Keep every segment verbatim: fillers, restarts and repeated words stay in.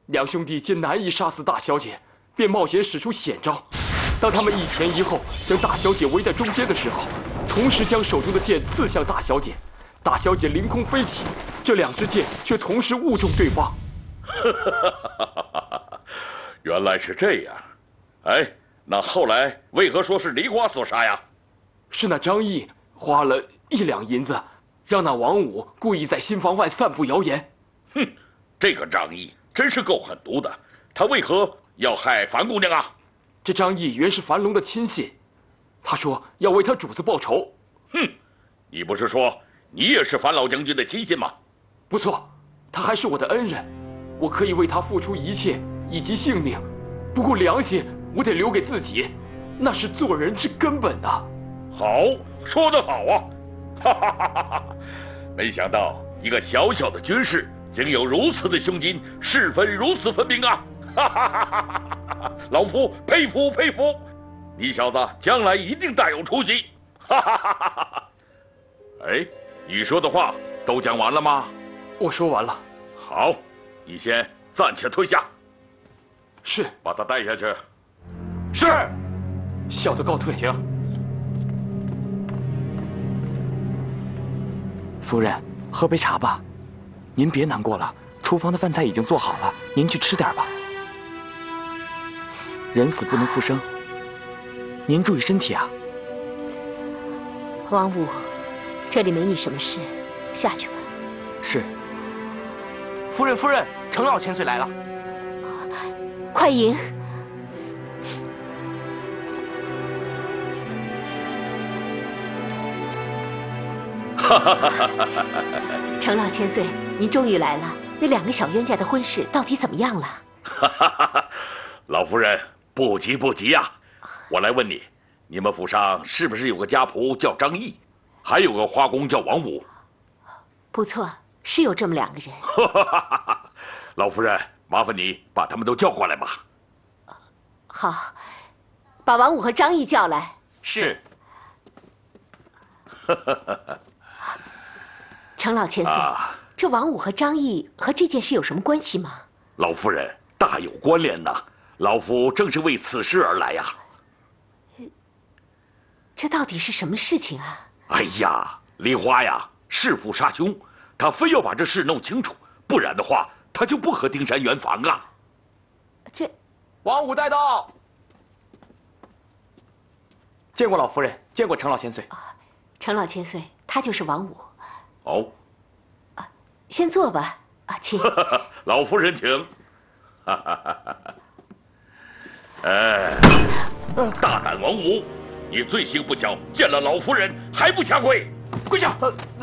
两兄弟见难以杀死大小姐，便冒险使出险招。当他们一前一后将大小姐围在中间的时候，同时将手中的剑刺向大小姐。大小姐凌空飞起，这两支剑却同时误中对方。 原来是这样。哎，那后来为何说是梨花所杀呀？ 是那张毅花了一两银子，让那王五故意在新房外散布谣言。 哼，这个张毅真是够狠毒的，他为何要害樊姑娘啊？ 这张毅原是樊龙的亲信，他说要为他主子报仇。 哼，你不是说你也是樊老将军的亲信吗？ 不错，他还是我的恩人，我可以为他付出一切以及性命，不顾良心，我得留给自己，那是做人之根本啊！ 好，说得好啊！哈哈哈哈哈！没想到一个小小的军士，竟有如此的胸襟，是非如此分明啊！哈哈哈哈哈！老夫佩服佩服，你小子将来一定大有出息！哈哈哈哈哈！哎，你说的话都讲完了吗？ 我说完了。 好，你先暂且退下。 是， 把他带下去。 是。小的告退。 请。 夫人，喝杯茶吧。您别难过了，厨房的饭菜已经做好了，您去吃点吧。人死不能复生，您注意身体啊。 王五，这里没你什么事，下去吧。 是。 夫人，夫人，程老千岁来了。 快迎。 哈哈哈哈哈！ 程老千岁，您终于来了。那两个小冤家的婚事到底怎么样了？ 哈哈哈哈！老夫人，不急不急呀。我来问你，你们府上是不是有个家仆叫张毅，还有个花工叫王五？ 不错，是有这么两个人。 老夫人，麻烦你把他们都叫过来吧。 好，把王五和张毅叫来。 是。 程老千岁，啊、这王五和张毅和这件事有什么关系吗？ 老夫人，大有关联呐！老夫正是为此事而来呀。 这到底是什么事情啊？ 哎呀，梨花呀，弑父杀兄，他非要把这事弄清楚，不然的话，他就不和丁山圆房啊。 这， 王五带到。 见过老夫人，见过程老千岁。 啊，程老千岁，他就是王五。 哦。 啊，先坐吧。啊，请。 老夫人请。哎，大胆王五，你罪行不小，见了老夫人还不下跪？跪下！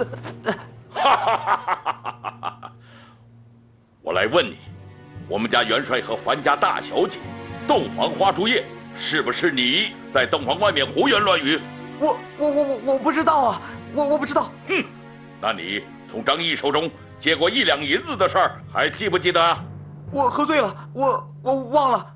我来问你，我们家元帅和樊家大小姐洞房花烛夜，是不是你在洞房外面胡言乱语？ 我我我我我不知道啊，我我不知道。 哼，那你从张毅手中借过一两银子的事儿，还记不记得啊？ 我喝醉了，我我忘了。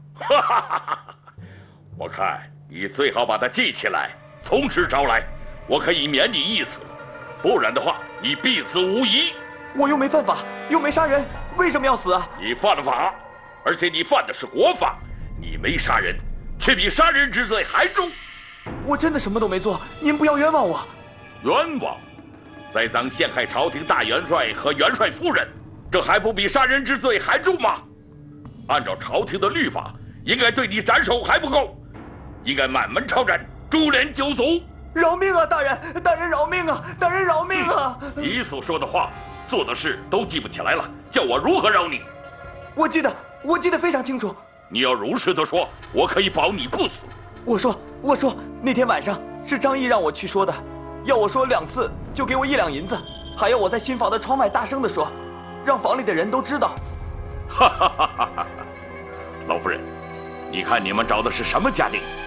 我看你最好把它记起来，从实招来，我可以免你一死，不然的话，你必死无疑。 我又没犯法，又没杀人，为什么要死啊？ 你犯了法，而且你犯的是国法，你没杀人，却比杀人之罪还重。 我真的什么都没做，您不要冤枉我。 冤枉？栽赃陷害朝廷大元帅和元帅夫人，这还不比杀人之罪还重吗？按照朝廷的律法，应该对你斩首还不够，应该满门抄斩，株连九族。 饶命啊，大人！大人饶命啊！大人饶命啊！ 你所说的话、做的事都记不起来了，叫我如何饶你？ 我记得，我记得非常清楚。 你要如实的说，我可以保你不死。 我说，我说，那天晚上是张毅让我去说的，要我说两次就给我一两银子，还要我在新房的窗外大声的说，让房里的人都知道。 哈哈哈哈哈！老夫人，你看你们找的是什么家丁？